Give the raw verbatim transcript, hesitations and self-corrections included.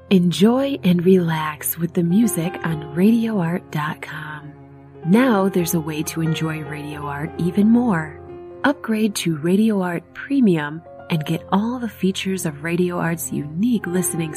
Enjoy and relax with the music on radio art dot com. Now there's a way to enjoy Radio Art even more. Upgrade to Radio Art Premium and get all the features of Radio Art's unique listening